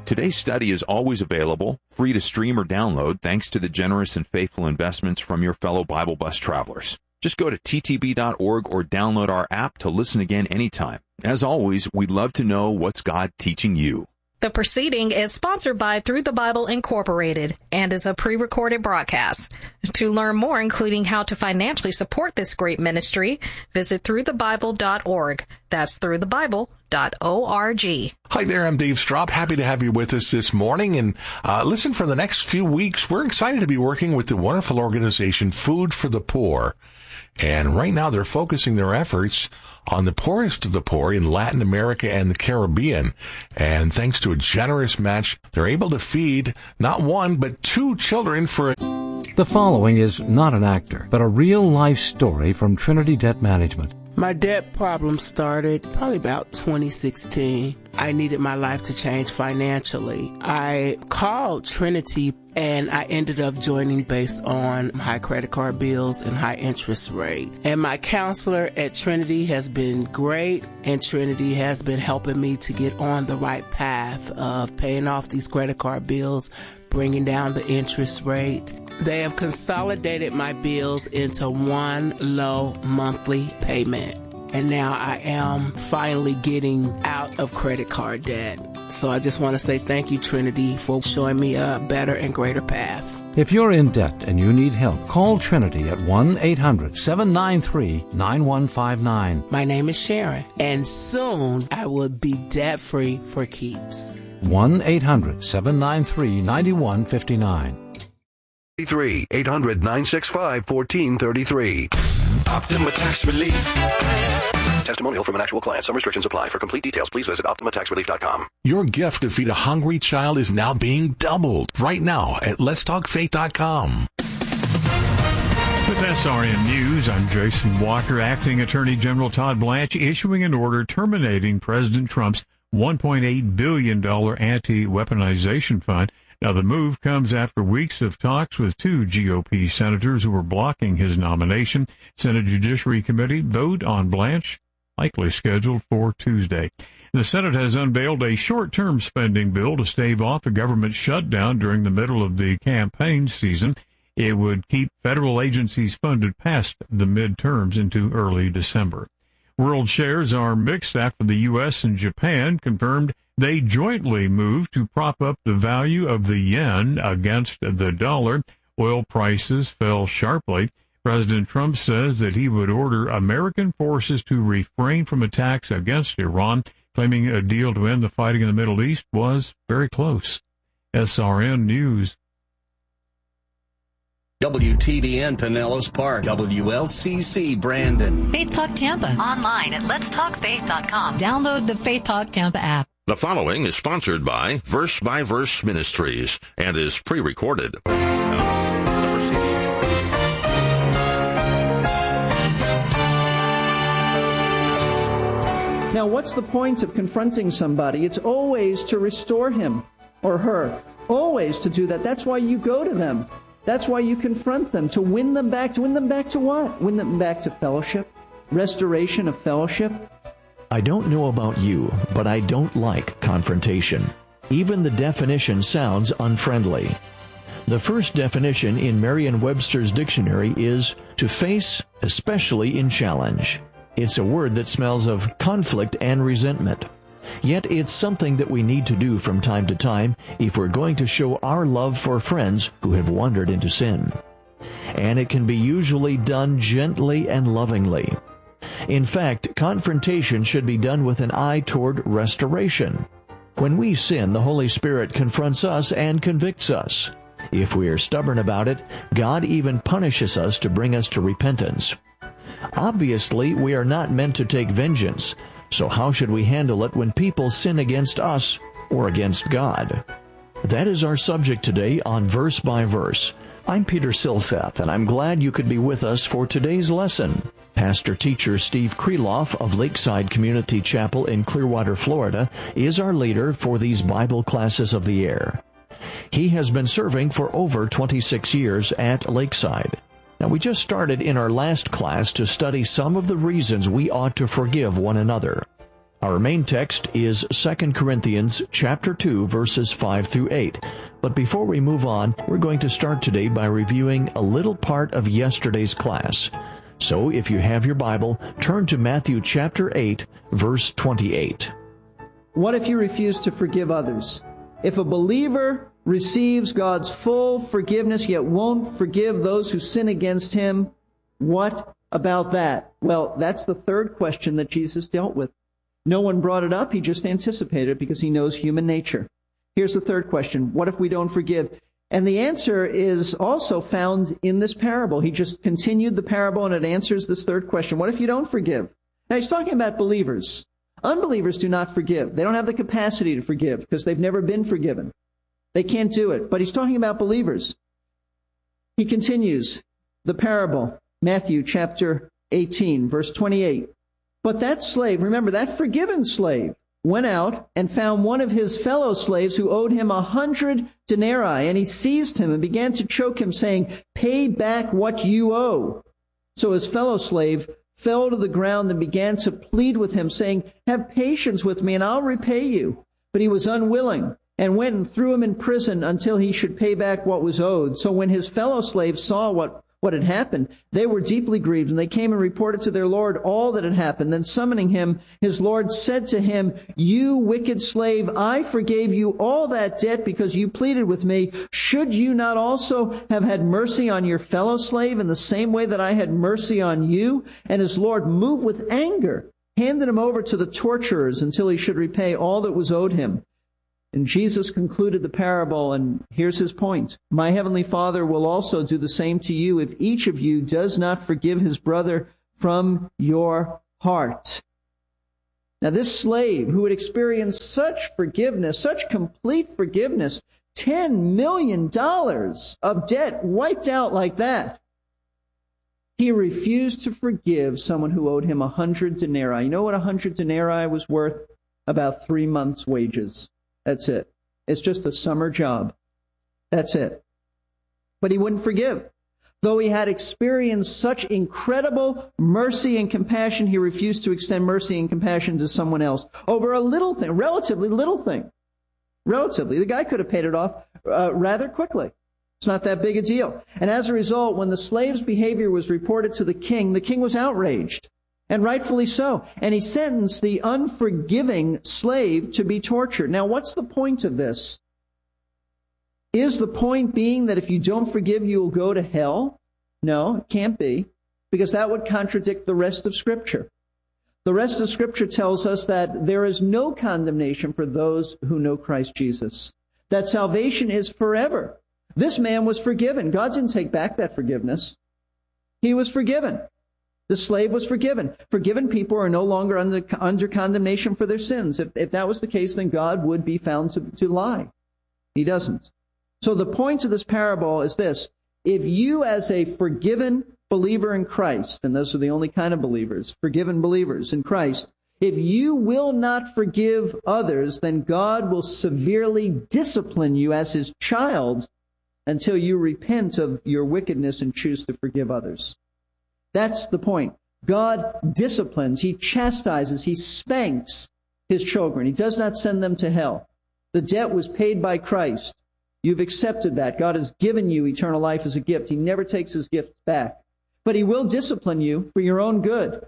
Today's study is always available, free to stream or download, thanks to the generous and faithful investments from your fellow Bible Bus travelers. Just go to ttb.org or download our app to listen again anytime. As always, we'd love to know what's God teaching you. The proceeding is sponsored by Through the Bible Incorporated and is a pre-recorded broadcast. To learn more, including how to financially support this great ministry, visit throughthebible.org. That's throughthebible.org. Hi there, I'm Dave Straub. Happy to have you with us this morning. And listen, for the next few weeks, we're excited to be working with the wonderful organization Food for the Poor. And right now they're focusing their efforts on the poorest of the poor in Latin America and the Caribbean. And thanks to a generous match, they're able to feed not one, but 2 children for... The following is not an actor, but a real-life story from Trinity Debt Management. My debt problem started probably about 2016. I needed my life to change financially. I called Trinity and I ended up joining based on high credit card bills and high interest rate. And my counselor at Trinity has been great, and Trinity has been helping me to get on the right path of paying off these credit card bills, bringing down the interest rate. They have consolidated my bills into one low monthly payment. And now I am finally getting out of credit card debt. So I just want to say thank you, Trinity, for showing me a better and greater path. If you're in debt and you need help, call Trinity at 1-800-793-9159. My name is Sharon, and soon I will be debt-free for keeps. 1-800-793-9159. 800-965-1433. Optima Tax Relief. Testimonial from an actual client. Some restrictions apply. For complete details, please visit OptimaTaxRelief.com. Your gift to feed a hungry child is now being doubled right now at letstalkfaith.com. With SRN News, I'm Jason Walker. Acting Attorney General Todd Blanche issuing an order terminating President Trump's $1.8 billion anti-weaponization fund. Now, the move comes after weeks of talks with 2 GOP senators who were blocking his nomination. Senate Judiciary Committee vote on Blanche likely scheduled for Tuesday. The Senate has unveiled a short-term spending bill to stave off a government shutdown during the middle of the campaign season. It would keep federal agencies funded past the midterms into early December. World shares are mixed after the U.S. and Japan confirmed they jointly moved to prop up the value of the yen against the dollar. Oil prices fell sharply. President Trump says that he would order American forces to refrain from attacks against Iran, claiming a deal to end the fighting in the Middle East was very close. SRN News. WTBN Pinellas Park, WLCC Brandon. Faith Talk Tampa, online at letstalkfaith.com. Download the Faith Talk Tampa app. The following is sponsored by Verse by Verse Ministries and is pre-recorded. Now, what's the point of confronting somebody? It's always to restore him or her. Always to do that. That's why you go to them. That's why you confront them, to win them back. To win them back to what? Win them back to fellowship? Restoration of fellowship? I don't know about you, but I don't like confrontation. Even the definition sounds unfriendly. The first definition in Merriam-Webster's dictionary is to face, especially in challenge. It's a word that smells of conflict and resentment. Yet it's something that we need to do from time to time if we're going to show our love for friends who have wandered into sin. And it can be usually done gently and lovingly. In fact, confrontation should be done with an eye toward restoration. When we sin, the Holy Spirit confronts us and convicts us. If we are stubborn about it, God even punishes us to bring us to repentance. Obviously, we are not meant to take vengeance, so how should we handle it when people sin against us or against God? That is our subject today on Verse by Verse. I'm Peter Silseth, and I'm glad you could be with us for today's lesson. Pastor-teacher Steve Kreloff of Lakeside Community Chapel in Clearwater, Florida, is our leader for these Bible classes of the air. He has been serving for over 26 years at Lakeside. Now, we just started in our last class to study some of the reasons we ought to forgive one another. Our main text is 2 Corinthians chapter 2, verses 5 through 8. But before we move on, we're going to start today by reviewing a little part of yesterday's class. So if you have your Bible, turn to Matthew chapter 8, verse 28. What if you refuse to forgive others? If a believer receives God's full forgiveness yet won't forgive those who sin against him, what about that? Well, that's the third question that Jesus dealt with. No one brought it up. He just anticipated it because he knows human nature. Here's the third question. What if we don't forgive? And the answer is also found in this parable. He just continued the parable and it answers this third question. What if you don't forgive? Now, he's talking about believers. Unbelievers do not forgive. They don't have the capacity to forgive because they've never been forgiven. They can't do it. But he's talking about believers. He continues the parable, Matthew chapter 18, verse 28. But that slave, remember, that forgiven slave, went out and found one of his fellow slaves who owed him 100 denarii, and he seized him and began to choke him, saying, "Pay back what you owe." So his fellow slave fell to the ground and began to plead with him, saying, "Have patience with me, and I'll repay you." But he was unwilling, and went and threw him in prison until he should pay back what was owed. So when his fellow slaves saw what had happened, they were deeply grieved, and they came and reported to their Lord all that had happened. Then summoning him, his Lord said to him, "You wicked slave, I forgave you all that debt because you pleaded with me. Should you not also have had mercy on your fellow slave in the same way that I had mercy on you?" And his Lord, moved with anger, handed him over to the torturers until he should repay all that was owed him. And Jesus concluded the parable, and here's his point. My heavenly Father will also do the same to you if each of you does not forgive his brother from your heart. Now, this slave who had experienced such forgiveness, such complete forgiveness, $10 million of debt wiped out like that, he refused to forgive someone who owed him 100 denarii. You know what 100 denarii was worth? About 3 months' wages. That's it. It's just a summer job. That's it. But he wouldn't forgive. Though he had experienced such incredible mercy and compassion, he refused to extend mercy and compassion to someone else over a little thing, relatively little thing. Relatively. The guy could have paid it off rather quickly. It's not that big a deal. And as a result, when the slave's behavior was reported to the king was outraged. And rightfully so. And he sentenced the unforgiving slave to be tortured. Now, what's the point of this? Is the point being that if you don't forgive, you'll go to hell? No, it can't be, because that would contradict the rest of Scripture. The rest of Scripture tells us that there is no condemnation for those who know Christ Jesus, that salvation is forever. This man was forgiven. God didn't take back that forgiveness. He was forgiven. The slave was forgiven. Forgiven people are no longer under condemnation for their sins. If that was the case, then God would be found to lie. He doesn't. So the point of this parable is this. If you as a forgiven believer in Christ, and those are the only kind of believers, forgiven believers in Christ, if you will not forgive others, then God will severely discipline you as his child until you repent of your wickedness and choose to forgive others. That's the point. God disciplines, he chastises, he spanks his children. He does not send them to hell. The debt was paid by Christ. You've accepted that. God has given you eternal life as a gift. He never takes his gift back. But he will discipline you for your own good.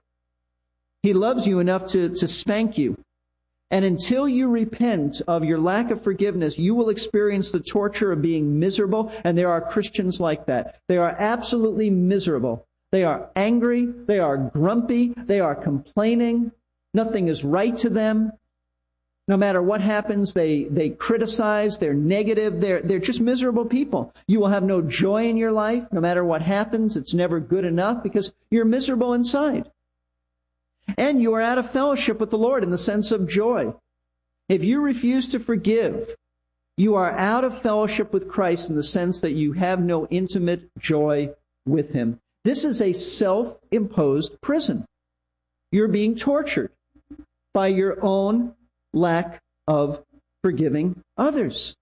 He loves you enough to spank you. And until you repent of your lack of forgiveness, you will experience the torture of being miserable. And there are Christians like that. They are absolutely miserable. They are angry, they are grumpy, they are complaining. Nothing is right to them. No matter what happens, they criticize, they're negative, they're just miserable people. You will have no joy in your life. No matter what happens, it's never good enough because you're miserable inside. And you are out of fellowship with the Lord in the sense of joy. If you refuse to forgive, you are out of fellowship with Christ in the sense that you have no intimate joy with him. This is a self-imposed prison. You're being tortured by your own lack of forgiving others.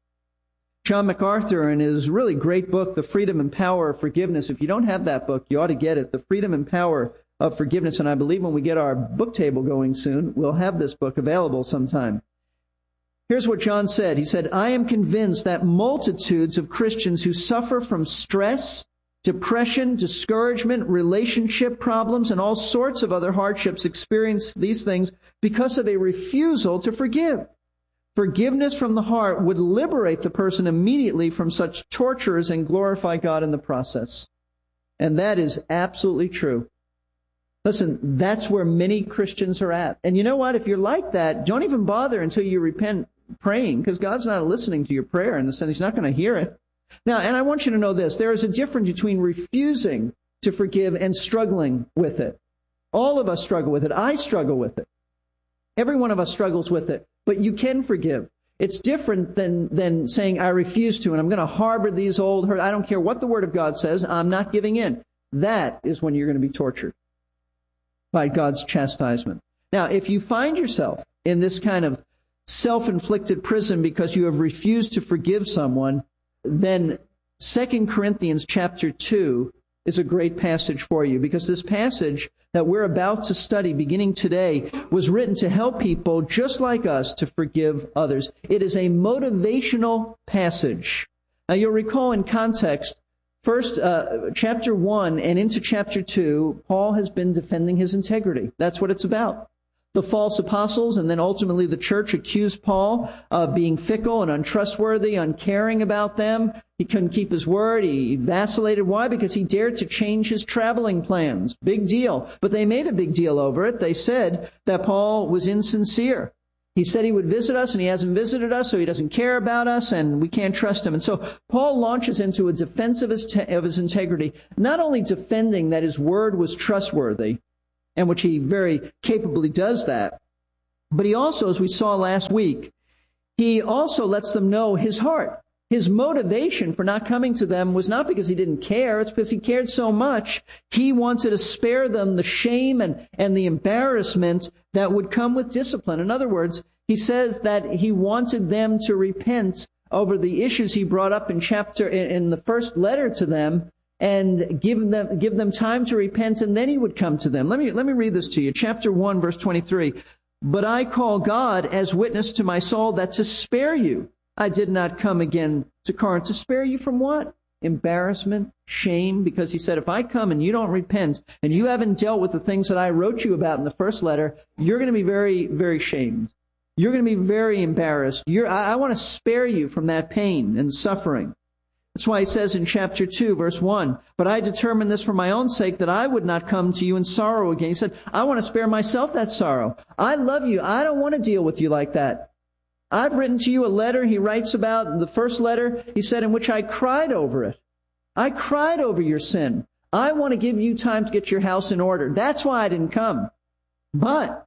John MacArthur, in his really great book, The Freedom and Power of Forgiveness, if you don't have that book, you ought to get it, The Freedom and Power of forgiveness. And I believe when we get our book table going soon, we'll have this book available sometime. Here's what John said. He said, I am convinced that multitudes of Christians who suffer from stress, depression, discouragement, relationship problems, and all sorts of other hardships experience these things because of a refusal to forgive. Forgiveness from the heart would liberate the person immediately from such tortures and glorify God in the process. And that is absolutely true. Listen, that's where many Christians are at. And you know what? If you're like that, don't even bother until you repent praying, because God's not listening to your prayer in the sense He's not going to hear it. Now, and I want you to know this. There is a difference between refusing to forgive and struggling with it. All of us struggle with it. I struggle with it. Every one of us struggles with it. But you can forgive. It's different than saying, I refuse to, and I'm going to harbor these old hurts. I don't care what the Word of God says. I'm not giving in. That is when you're going to be tortured by God's chastisement. Now, if you find yourself in this kind of self-inflicted prison because you have refused to forgive someone, then 2 Corinthians chapter 2 is a great passage for you, because this passage that we're about to study beginning today was written to help people just like us to forgive others. It is a motivational passage. Now, you'll recall in context, first chapter 1 and into chapter 2, Paul has been defending his integrity. That's what it's about. The false apostles and then ultimately the church accused Paul of being fickle and untrustworthy, uncaring about them. He couldn't keep his word. He vacillated. Why? Because he dared to change his traveling plans. Big deal. But they made a big deal over it. They said that Paul was insincere. He said he would visit us, and he hasn't visited us, so he doesn't care about us, and we can't trust him. And so Paul launches into a defense of his integrity, not only defending that his word was trustworthy, and which he very capably does that, but he also, as we saw last week, he also lets them know his heart. His motivation for not coming to them was not because he didn't care. It's because he cared so much. He wanted to spare them the shame and the embarrassment that would come with discipline. In other words, he says that he wanted them to repent over the issues he brought up in the first letter to them, and give them time to repent, and then he would come to them. Let me read this to you. Chapter 1, verse 23. But I call God as witness to my soul that to spare you, I did not come again to Corinth. To spare you from what? Embarrassment, shame, because he said, if I come and you don't repent, and you haven't dealt with the things that I wrote you about in the first letter, you're going to be very, very shamed. You're going to be very embarrassed. I want to spare you from that pain and suffering. That's why he says in chapter 2, verse 1, but I determined this for my own sake, that I would not come to you in sorrow again. He said, I want to spare myself that sorrow. I love you. I don't want to deal with you like that. I've written to you a letter, he writes about in the first letter, he said, in which I cried over it. I cried over your sin. I want to give you time to get your house in order. That's why I didn't come. But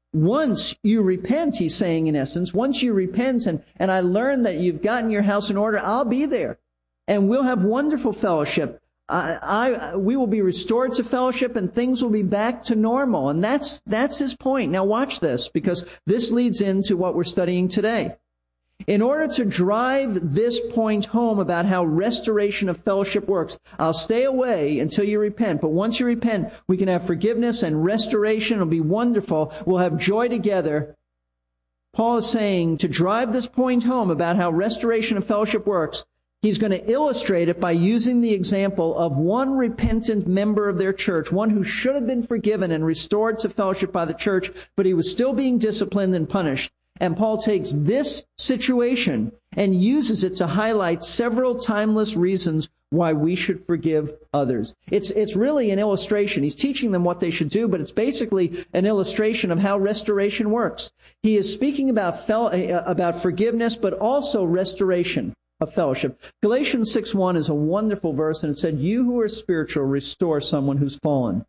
once you repent, he's saying in essence, once you repent and I learn that you've gotten your house in order, I'll be there. And we'll have wonderful fellowship. We will be restored to fellowship, and things will be back to normal. And that's his point. Now watch this, because this leads into what we're studying today. In order to drive this point home about how restoration of fellowship works, I'll stay away until you repent. But once you repent, we can have forgiveness and restoration. It'll be wonderful. We'll have joy together. Paul is saying to drive this point home about how restoration of fellowship works, he's going to illustrate it by using the example of one repentant member of their church, one who should have been forgiven and restored to fellowship by the church, but he was still being disciplined and punished. And Paul takes this situation and uses it to highlight several timeless reasons why we should forgive others. It's really an illustration. He's teaching them what they should do, but it's basically an illustration of how restoration works. He is speaking about forgiveness, but also restoration of fellowship. Galatians 6:1 is a wonderful verse, and it said, you who are spiritual, restore someone who's fallen.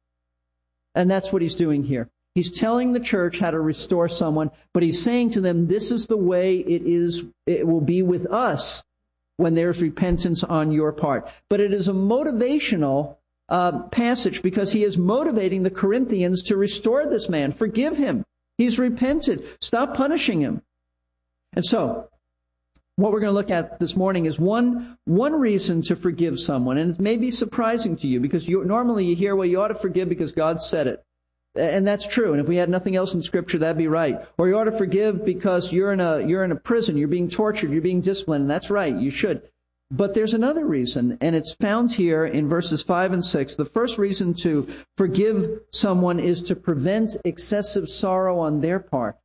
And that's what he's doing here. He's telling the church how to restore someone, but he's saying to them, this is the way it will be with us when there's repentance on your part. But it is a motivational passage, because he is motivating the Corinthians to restore this man. Forgive him. He's repented. Stop punishing him. And so, what we're going to look at this morning is one reason to forgive someone. And it may be surprising to you because normally you hear, well, you ought to forgive because God said it. And that's true. And if we had nothing else in Scripture, that'd be right. Or you ought to forgive because you're in a prison, you're being tortured, you're being disciplined. And that's right, you should. But there's another reason, and it's found here in verses 5 and 6. The first reason to forgive someone is to prevent excessive sorrow on their part.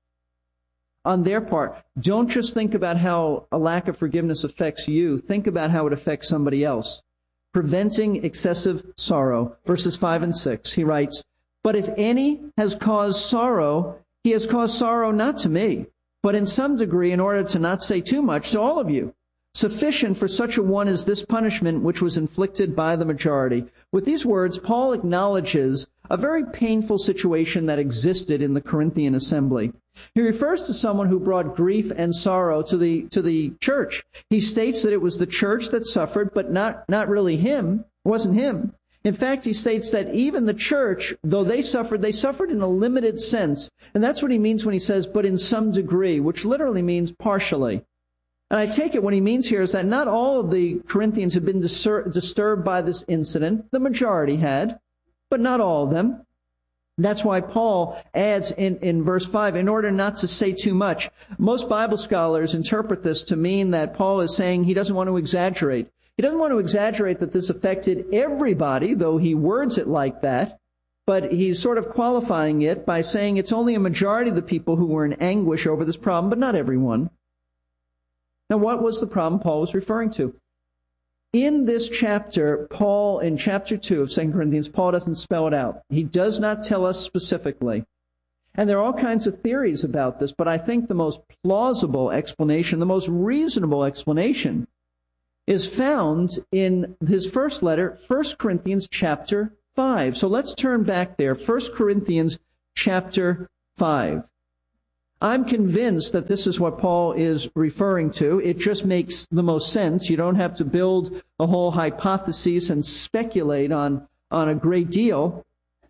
On their part. Don't just think about how a lack of forgiveness affects you. Think about how it affects somebody else. Preventing excessive sorrow. Verses 5 and 6, he writes, "But if any has caused sorrow, he has caused sorrow not to me, but in some degree, in order to not say too much, to all of you. Sufficient for such a one is this punishment which was inflicted by the majority." With these words, Paul acknowledges a very painful situation that existed in the Corinthian assembly. He refers to someone who brought grief and sorrow to the church. He states that it was the church that suffered, but not really him. It wasn't him. In fact, he states that even the church, though they suffered in a limited sense. And that's what he means when he says, but in some degree, which literally means partially. And I take it what he means here is that not all of the Corinthians had been disturbed by this incident. The majority had, but not all of them. That's why Paul adds in verse 5, in order not to say too much. Most Bible scholars interpret this to mean that Paul is saying he doesn't want to exaggerate. He doesn't want to exaggerate that this affected everybody, though he words it like that. But he's sort of qualifying it by saying it's only a majority of the people who were in anguish over this problem, but not everyone. Now, what was the problem Paul was referring to? In this chapter, Paul, in chapter 2 of 2 Corinthians, Paul doesn't spell it out. He does not tell us specifically. And there are all kinds of theories about this, but I think the most plausible explanation, the most reasonable explanation, is found in his first letter, 1 Corinthians chapter 5. So let's turn back there, 1 Corinthians chapter 5. I'm convinced that this is what Paul is referring to. It just makes the most sense. You don't have to build a whole hypothesis and speculate on a great deal.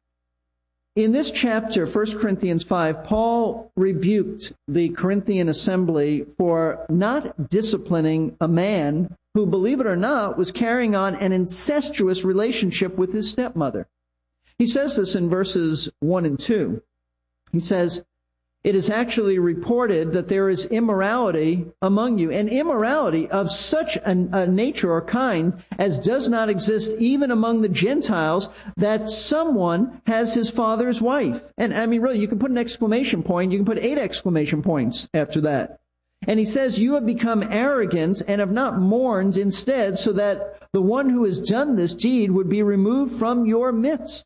In this chapter, 1 Corinthians 5, Paul rebuked the Corinthian assembly for not disciplining a man who, believe it or not, was carrying on an incestuous relationship with his stepmother. He says this in verses 1 and 2. He says, "It is actually reported that there is immorality among you, and immorality of such a nature or kind as does not exist even among the Gentiles, that someone has his father's wife." And I mean, really, you can put an exclamation point. You can put 8 exclamation points after that. And he says, "You have become arrogant and have not mourned instead, so that the one who has done this deed would be removed from your midst."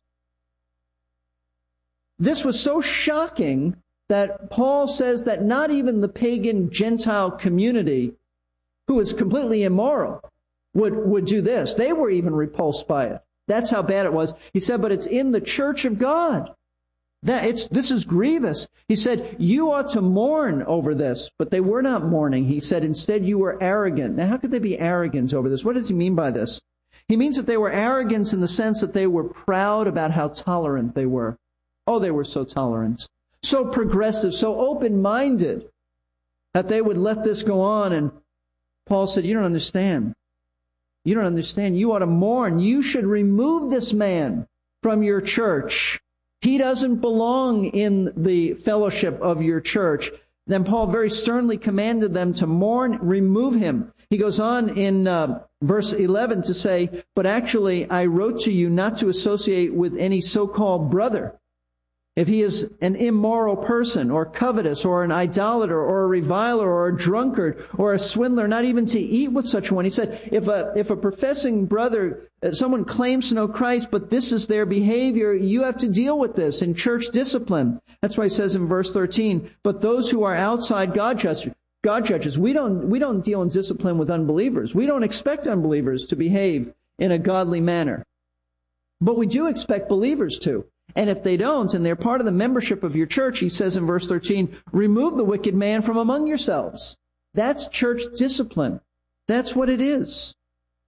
This was so shocking that Paul says that not even the pagan Gentile community, who is completely immoral, would do this. They were even repulsed by it. That's how bad it was. He said, but it's in the church of God. This is grievous. He said, you ought to mourn over this, but they were not mourning. He said, instead you were arrogant. Now, how could they be arrogant over this? What does he mean by this? He means that they were arrogant in the sense that they were proud about how tolerant they were. Oh, they were so tolerant, so progressive, so open-minded that they would let this go on. And Paul said, you don't understand. You don't understand. You ought to mourn. You should remove this man from your church. He doesn't belong in the fellowship of your church. Then Paul very sternly commanded them to mourn, remove him. He goes on in verse 11 to say, but actually I wrote to you not to associate with any so-called brother. If he is an immoral person or covetous or an idolater or a reviler or a drunkard or a swindler, not even to eat with such one. He said, if a professing brother, someone claims to know Christ, but this is their behavior, you have to deal with this in church discipline. That's why he says in verse 13, but those who are outside God judges. We don't deal in discipline with unbelievers. We don't expect unbelievers to behave in a godly manner. But we do expect believers to. And if they don't, and they're part of the membership of your church, he says in verse 13, remove the wicked man from among yourselves. That's church discipline. That's what it is.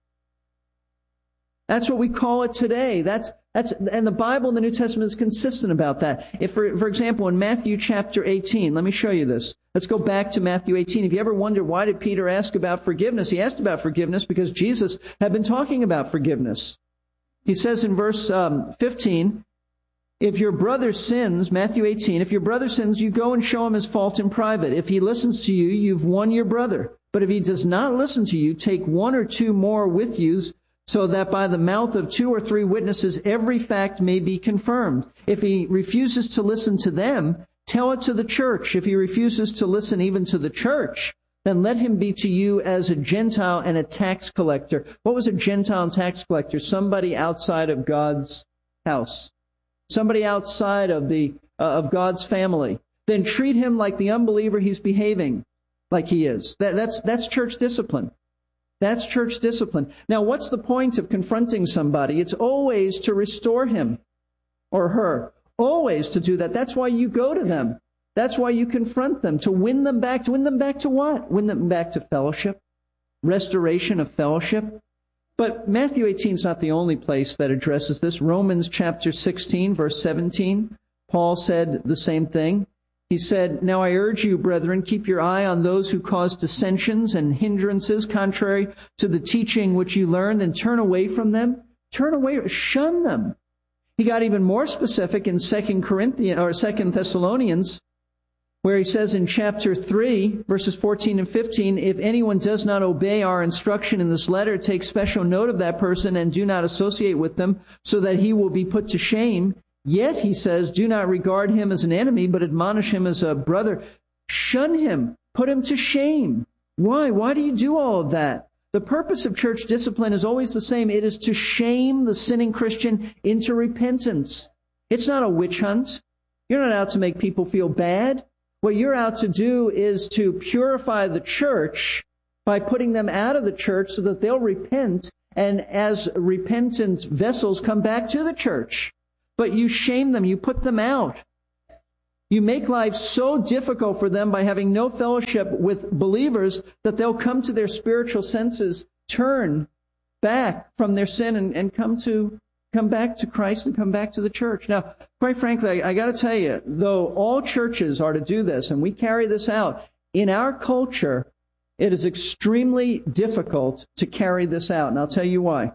That's what we call it today. And the Bible in the New Testament is consistent about that. If, for example, in Matthew chapter 18, let me show you this. Let's go back to Matthew 18. If you ever wondered why did Peter ask about forgiveness, he asked about forgiveness because Jesus had been talking about forgiveness. He says in verse 15, if your brother sins, Matthew 18, if your brother sins, you go and show him his fault in private. If he listens to you, you've won your brother. But if he does not listen to you, take one or two more with you, so that by the mouth of 2 or 3 witnesses every fact may be confirmed. If he refuses to listen to them, tell it to the church. If he refuses to listen even to the church, then let him be to you as a Gentile and a tax collector. What was a Gentile and tax collector? Somebody outside of God's house. Somebody outside of God's family. Then treat him like the unbeliever he's behaving like he is. That's church discipline. That's church discipline. Now, what's the point of confronting somebody? It's always to restore him or her. Always to do that. That's why you go to them. That's why you confront them, to win them back. To win them back to what? Win them back to fellowship, restoration of fellowship. But Matthew 18 is not the only place that addresses this. Romans chapter 16, verse 17, Paul said the same thing. He said, now I urge you, brethren, keep your eye on those who cause dissensions and hindrances contrary to the teaching which you learned, and turn away from them. Turn away, shun them. He got even more specific in 2 Thessalonians, where he says in chapter 3, verses 14 and 15, if anyone does not obey our instruction in this letter, take special note of that person and do not associate with them, so that he will be put to shame. Yet, he says, do not regard him as an enemy, but admonish him as a brother. Shun him. Put him to shame. Why? Why do you do all of that? The purpose of church discipline is always the same. It is to shame the sinning Christian into repentance. It's not a witch hunt. You're not out to make people feel bad. What you're out to do is to purify the church by putting them out of the church so that they'll repent, and as repentant vessels come back to the church. But you shame them. You put them out. You make life so difficult for them by having no fellowship with believers that they'll come to their spiritual senses, turn back from their sin and come back to Christ and come back to the church. Now, quite frankly, I got to tell you, though all churches are to do this, and we carry this out, in our culture, it is extremely difficult to carry this out. And I'll tell you why.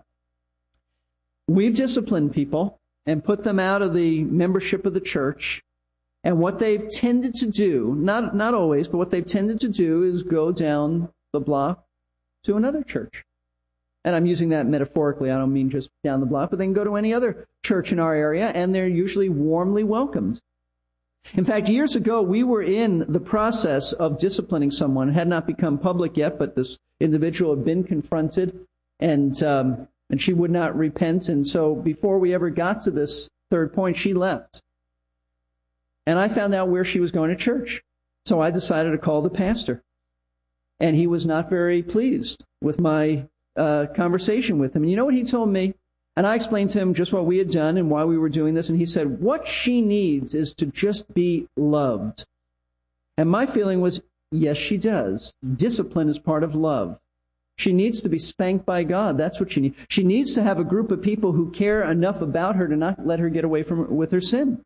We've disciplined people and put them out of the membership of the church. And what they've tended to do, not always, but what they've tended to do is go down the block to another church. And I'm using that metaphorically. I don't mean just down the block, but they can go to any other church in our area, and they're usually warmly welcomed. In fact, years ago, we were in the process of disciplining someone. It had not become public yet, but this individual had been confronted, and she would not repent. And so before we ever got to this third point, she left. And I found out where she was going to church. So I decided to call the pastor. And he was not very pleased with my conversation with him. And you know what he told me? And I explained to him just what we had done and why we were doing this. And he said, what she needs is to just be loved. And my feeling was, yes, she does. Discipline is part of love. She needs to be spanked by God. That's what she needs. She needs to have a group of people who care enough about her to not let her get away with her sin.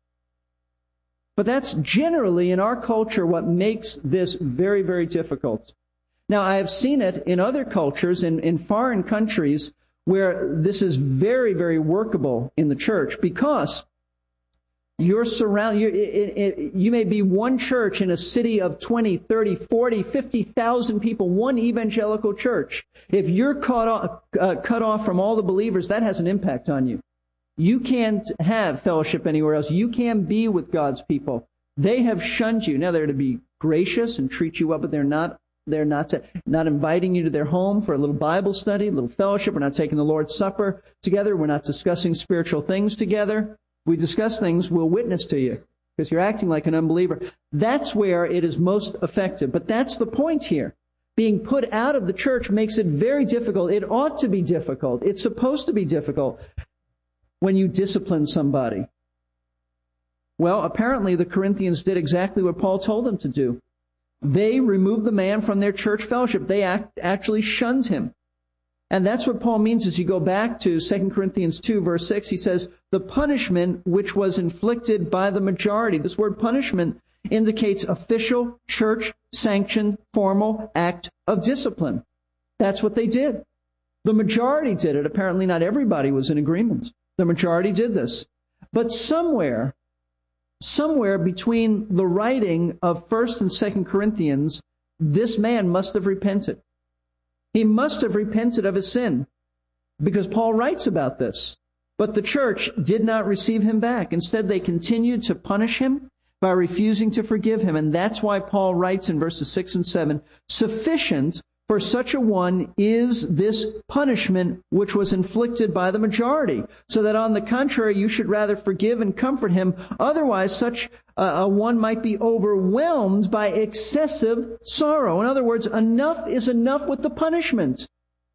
But that's generally in our culture what makes this very, very difficult. Now, I have seen it in other cultures, in foreign countries, where this is very, very workable in the church, because you're surrounded. You may be one church in a city of 20, 30, 40, 50,000 people, one evangelical church. If you're cut off from all the believers, that has an impact on you. You can't have fellowship anywhere else. You can't be with God's people. They have shunned you. Now, they're to be gracious and treat you well, but they're not inviting you to their home for a little Bible study, a little fellowship. We're not taking the Lord's Supper together. We're not discussing spiritual things together. We discuss things, we'll witness to you because you're acting like an unbeliever. That's where it is most effective. But that's the point here. Being put out of the church makes it very difficult. It ought to be difficult. It's supposed to be difficult when you discipline somebody. Well, apparently the Corinthians did exactly what Paul told them to do. They removed the man from their church fellowship. They actually shunned him. And that's what Paul means as you go back to 2 Corinthians 2, verse 6. He says, the punishment which was inflicted by the majority. This word punishment indicates official, church-sanctioned, formal act of discipline. That's what they did. The majority did it. Apparently not everybody was in agreement. The majority did this. But somewhere between the writing of 1st and 2nd Corinthians, this man must have repented. He must have repented of his sin, because Paul writes about this. But the church did not receive him back. Instead, they continued to punish him by refusing to forgive him. And that's why Paul writes in verses 6 and 7, sufficient for such a one is this punishment which was inflicted by the majority, so that on the contrary you should rather forgive and comfort him. Otherwise, such a one might be overwhelmed by excessive sorrow. In other words, enough is enough with the punishment.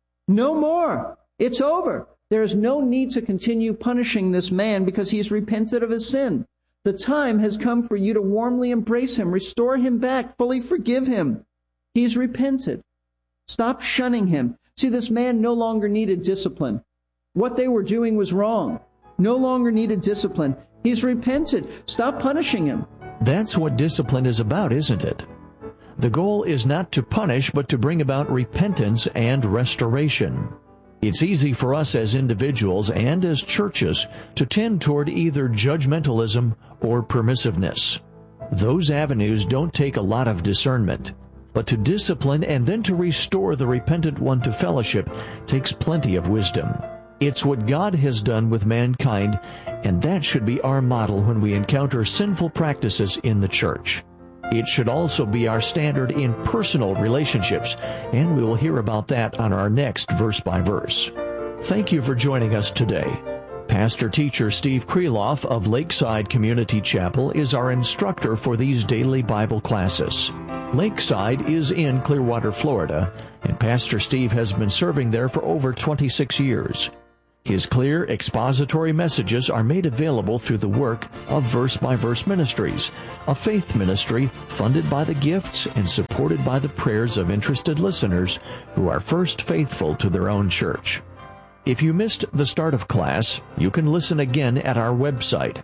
No more. It's over. There is no need to continue punishing this man because he's repented of his sin. The time has come for you to warmly embrace him, restore him back, fully forgive him. He's repented. Stop shunning him. See, this man no longer needed discipline. What they were doing was wrong. No longer needed discipline. He's repented. Stop punishing him. That's what discipline is about, isn't it? The goal is not to punish, but to bring about repentance and restoration. It's easy for us as individuals and as churches to tend toward either judgmentalism or permissiveness. Those avenues don't take a lot of discernment. But to discipline and then to restore the repentant one to fellowship takes plenty of wisdom. It's what God has done with mankind, and that should be our model when we encounter sinful practices in the church. It should also be our standard in personal relationships, and we will hear about that on our next Verse by Verse. Thank you for joining us today. Pastor-teacher Steve Kreloff of Lakeside Community Chapel is our instructor for these daily Bible classes. Lakeside is in Clearwater, Florida, and Pastor Steve has been serving there for over 26 years. His clear expository messages are made available through the work of Verse by Verse Ministries, a faith ministry funded by the gifts and supported by the prayers of interested listeners who are first faithful to their own church. If you missed the start of class, you can listen again at our website,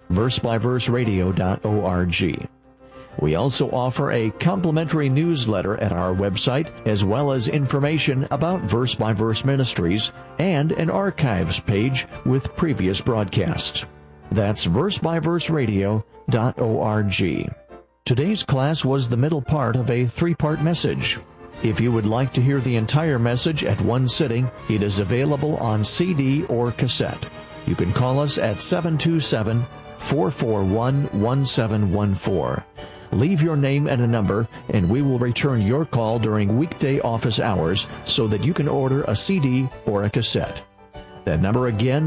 versebyverseradio.org. We also offer a complimentary newsletter at our website, as well as information about Verse by Verse Ministries and an archives page with previous broadcasts. That's versebyverseradio.org. Today's class was the middle part of a 3-part message. If you would like to hear the entire message at one sitting, it is available on CD or cassette. You can call us at 727-441-1714. Leave your name and a number, and we will return your call during weekday office hours so that you can order a CD or a cassette. That number again,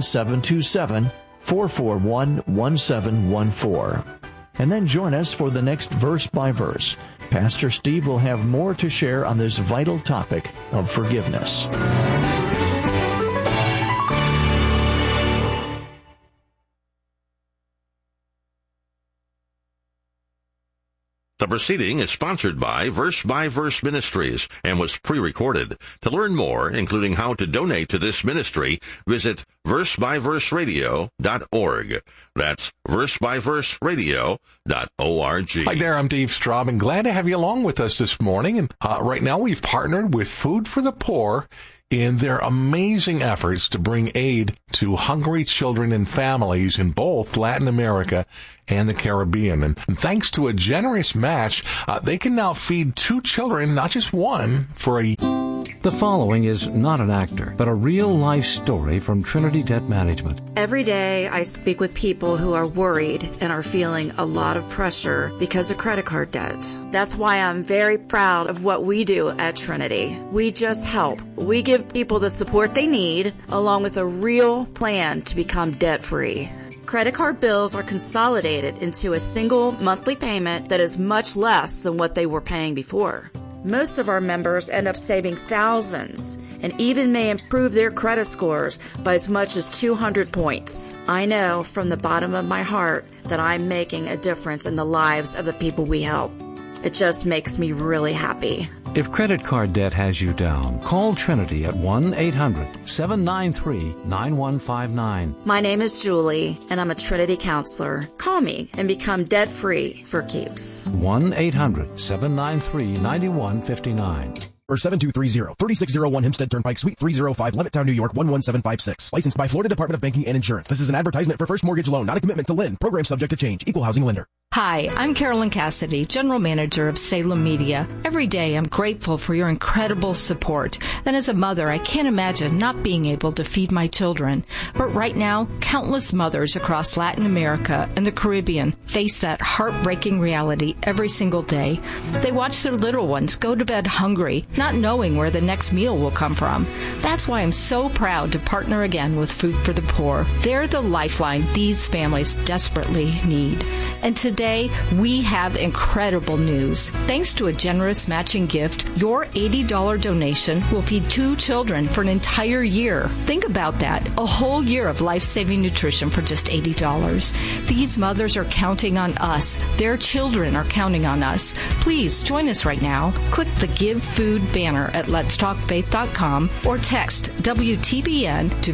727-441-1714. And then join us for the next Verse by Verse. Pastor Steve will have more to share on this vital topic of forgiveness. The proceeding is sponsored by Verse Ministries and was pre-recorded. To learn more, including how to donate to this ministry, visit versebyverseradio.org. That's versebyverseradio.org. Hi there, I'm Dave Straub, and glad to have you along with us this morning. And right now we've partnered with Food for the Poor in their amazing efforts to bring aid to hungry children and families in both Latin America and the Caribbean. And thanks to a generous match, they can now feed 2 children, not just one, for a... The following is not an actor, but a real-life story from Trinity Debt Management. Every day I speak with people who are worried and are feeling a lot of pressure because of credit card debt. That's why I'm very proud of what we do at Trinity. We just help. We give people the support they need, along with a real plan to become debt-free. Credit card bills are consolidated into a single monthly payment that is much less than what they were paying before. Most of our members end up saving thousands and even may improve their credit scores by as much as 200 points. I know from the bottom of my heart that I'm making a difference in the lives of the people we help. It just makes me really happy. If credit card debt has you down, call Trinity at 1-800-793-9159. My name is Julie, and I'm a Trinity counselor. Call me and become debt-free for keeps. 1-800-793-9159. Or 7230, 3601 Hempstead Turnpike, Suite 305, Levittown, New York, 11756. Licensed by Florida Department of Banking and Insurance. This is an advertisement for First Mortgage Loan, not a commitment to lend. Program subject to change. Equal housing lender. Hi, I'm Carolyn Cassidy, General Manager of Salem Media. Every day I'm grateful for your incredible support. And as a mother, I can't imagine not being able to feed my children. But right now, countless mothers across Latin America and the Caribbean face that heartbreaking reality every single day. They watch their little ones go to bed hungry, not knowing where the next meal will come from. That's why I'm so proud to partner again with Food for the Poor. They're the lifeline these families desperately need. And today, we have incredible news. Thanks to a generous matching gift, your $80 donation will feed 2 children for an entire year. Think about that. A whole year of life-saving nutrition for just $80. These mothers are counting on us. Their children are counting on us. Please join us right now. Click the Give Food banner at letstalkfaith.com or text WTBN to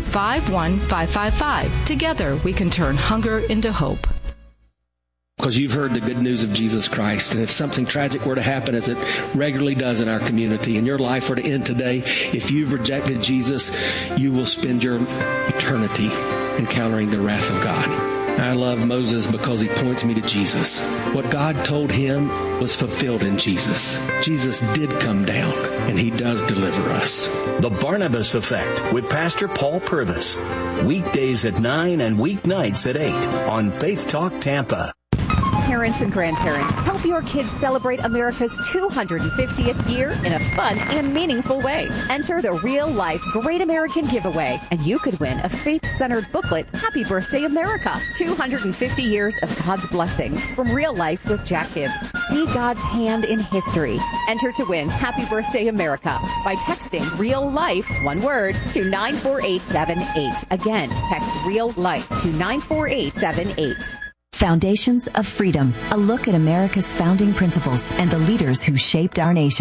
51555. Together, we can turn hunger into hope. Because you've heard the good news of Jesus Christ. And if something tragic were to happen, as it regularly does in our community, and your life were to end today, if you've rejected Jesus, you will spend your eternity encountering the wrath of God. I love Moses because he points me to Jesus. What God told him was fulfilled in Jesus. Jesus did come down, and he does deliver us. The Barnabas Effect with Pastor Paul Purvis. Weekdays at 9 and weeknights at 8 on Faith Talk Tampa. Parents and grandparents, help your kids celebrate America's 250th year in a fun and meaningful way. Enter the Real Life Great American Giveaway, and you could win a faith-centered booklet, Happy Birthday America, 250 years of God's blessings from Real Life with Jack Hibbs. See God's hand in history. Enter to win Happy Birthday America by texting Real Life, one word, to 94878. Again, text Real Life to 94878. Foundations of Freedom, a look at America's founding principles and the leaders who shaped our nation.